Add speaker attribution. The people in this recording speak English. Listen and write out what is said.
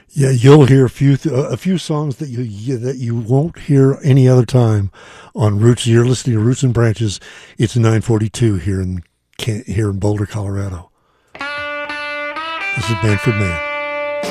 Speaker 1: Yeah, you'll hear a few songs that you won't hear any other time on Roots. You're listening to Roots and Branches. It's 9:42 here in Boulder, Colorado. This is Manfred Mann.